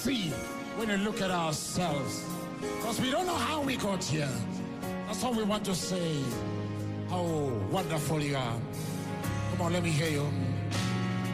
see when you look at ourselves. Because we don't know how we got here. That's all we want to say. How wonderful you are. Come on, let me hear you.